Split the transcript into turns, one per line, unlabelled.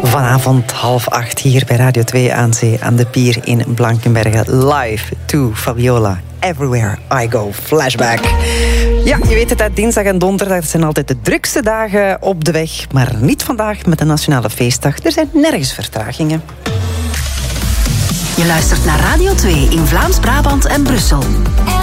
Vanavond 7:30 hier bij Radio 2 aan Zee aan de Pier in Blankenberge. Live to Fabiola. Everywhere I go. Flashback. Ja, je weet het, dinsdag en donderdag zijn altijd de drukste dagen op de weg. Maar niet vandaag met de Nationale Feestdag. Er zijn nergens vertragingen.
Je luistert naar Radio 2 in Vlaams-Brabant en Brussel.